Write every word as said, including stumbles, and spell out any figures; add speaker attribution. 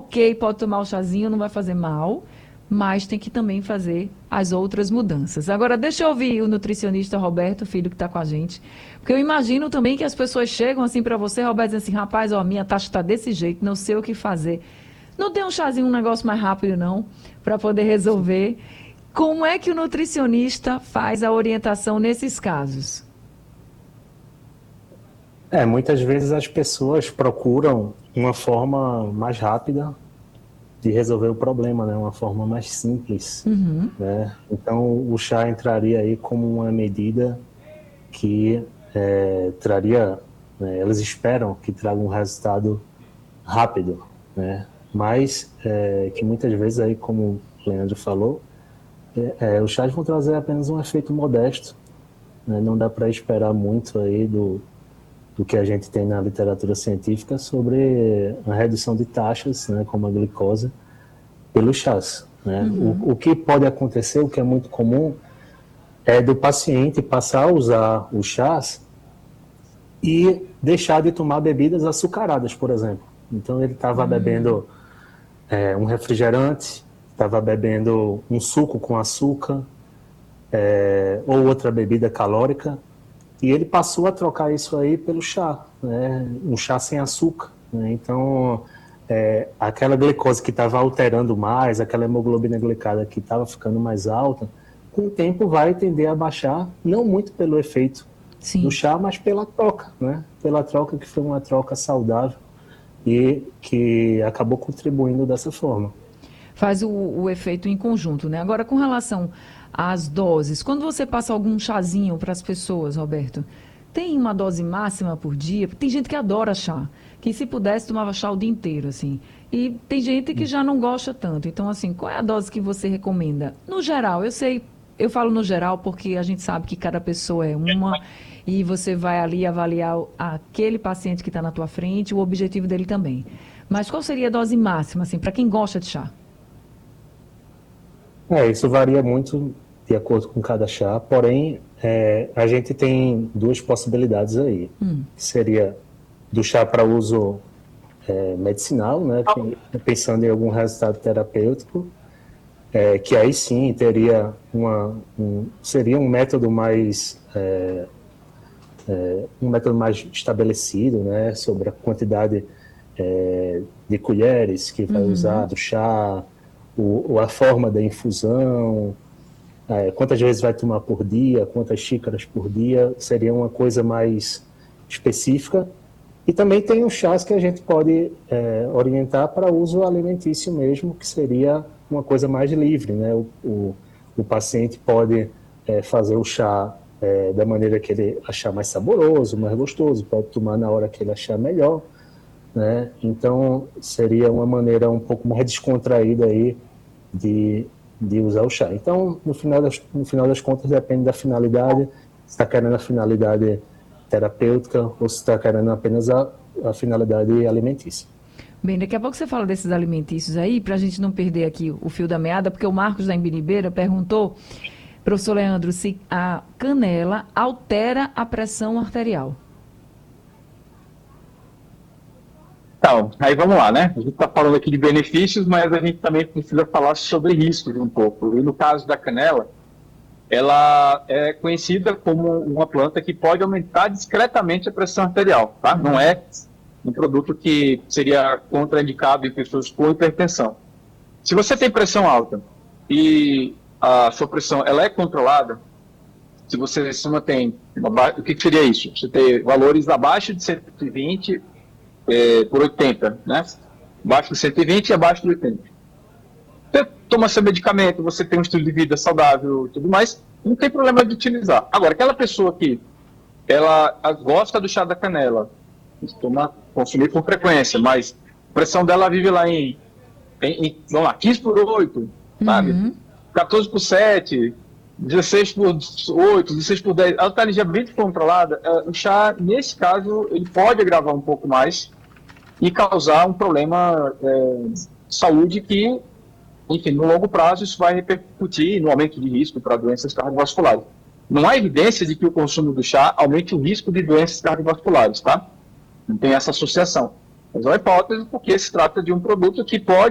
Speaker 1: ok, pode tomar o chazinho, não vai fazer mal, mas tem que também fazer as outras mudanças. Agora, deixa eu ouvir o nutricionista Roberto Filho, que está com a gente, porque eu imagino também que as pessoas chegam assim para você, Roberto, dizem assim, rapaz, ó, minha taxa está desse jeito, não sei o que fazer. Não tem um chazinho, um negócio mais rápido, não, para poder resolver. Como é que o nutricionista faz a orientação nesses casos?
Speaker 2: É, muitas vezes as pessoas procuram uma forma mais rápida de resolver o problema, né? Uma forma mais simples,
Speaker 1: Uhum.
Speaker 2: né? Então, o chá entraria aí como uma medida que é, traria, né? Elas esperam que traga um resultado rápido, né? Mas é, que muitas vezes aí, como o Leandro falou, é, é, os chás vão trazer apenas um efeito modesto, né? Não dá para esperar muito aí do do que a gente tem na literatura científica sobre a redução de taxas, né, como a glicose, pelos chás. Né?
Speaker 1: Uhum.
Speaker 2: O, o que pode acontecer, o que é muito comum, é do paciente passar a usar os chás e deixar de tomar bebidas açucaradas, por exemplo. Então ele estava
Speaker 1: Hum.
Speaker 2: bebendo é, um refrigerante, estava bebendo um suco com açúcar, é, ou outra bebida calórica, e ele passou a trocar isso aí pelo chá, né? Um chá sem açúcar. Né? Então, é, aquela glicose que estava alterando mais, aquela hemoglobina glicada que estava ficando mais alta, com o tempo vai tender a baixar, não muito pelo efeito
Speaker 1: Sim.
Speaker 2: do chá, mas pela troca, né? Pela troca que foi uma troca saudável e que acabou contribuindo dessa forma.
Speaker 1: Faz o, o efeito em conjunto, né? Agora, com relação às doses, quando você passa algum chazinho para as pessoas, Roberto, tem uma dose máxima por dia? Tem gente que adora chá, que se pudesse tomava chá o dia inteiro, assim. E tem gente que já não gosta tanto. Então, assim, qual é a dose que você recomenda? No geral, eu sei, eu falo no geral porque a gente sabe que cada pessoa é uma e você vai ali avaliar o- aquele paciente que está na tua frente, o objetivo dele também. Mas qual seria a dose máxima, assim, para quem gosta de chá?
Speaker 2: É, isso varia muito de acordo com cada chá, porém, é, a gente tem duas possibilidades aí,
Speaker 1: Hum.
Speaker 2: que seria do chá para uso é, medicinal, né, pensando em algum resultado terapêutico, é, que aí sim teria uma, um, seria um método mais é, é, um método mais estabelecido, né, sobre a quantidade é, de colheres que vai usar
Speaker 1: Uhum.
Speaker 2: do chá, o, a forma da infusão, é, quantas vezes vai tomar por dia, quantas xícaras por dia, seria uma coisa mais específica. E também tem os chás que a gente pode é, orientar para uso alimentício mesmo, que seria uma coisa mais livre, né? O, o, o paciente pode é, fazer o chá é, da maneira que ele achar mais saboroso, mais gostoso, pode tomar na hora que ele achar melhor, né? Então, seria uma maneira um pouco mais descontraída aí de, de usar o chá. Então, no final das, no final das contas, depende da finalidade, se está querendo a finalidade terapêutica ou se está querendo apenas a, a finalidade alimentícia.
Speaker 1: Bem, daqui a pouco você fala desses alimentícios aí, para a gente não perder aqui o fio da meada, porque o Marcos da Embiribeira perguntou, professor Leandro, se a canela altera a pressão arterial.
Speaker 3: Então, aí vamos lá, né? A gente está falando aqui de benefícios, mas a gente também precisa falar sobre riscos um pouco. E no caso da canela, ela é conhecida como uma planta que pode aumentar discretamente a pressão arterial, tá? Não é um produto que seria contraindicado em pessoas com hipertensão. Se você tem pressão alta e a sua pressão ela é controlada, se você se mantém, o que seria isso? Você tem valores abaixo de cento e vinte é, por oitenta, né? Abaixo de cento e vinte e abaixo de oitenta. Você toma seu medicamento, você tem um estilo de vida saudável e tudo mais, não tem problema de utilizar. Agora, aquela pessoa que ela gosta do chá da canela, toma, consumir com frequência, mas a pressão dela vive lá em, em, em vamos lá, quinze por oito, sabe?
Speaker 1: Uhum.
Speaker 3: quatorze por sete, dezesseis por oito, dezesseis por dez, ela está ligeiramente controlada. O chá, nesse caso, ele pode agravar um pouco mais e causar um problema é, de saúde que, enfim, no longo prazo isso vai repercutir no aumento de risco para doenças cardiovasculares. Não há evidência de que o consumo do chá aumente o risco de doenças cardiovasculares, tá? Não tem essa associação. Mas é uma hipótese porque se trata de um produto que pode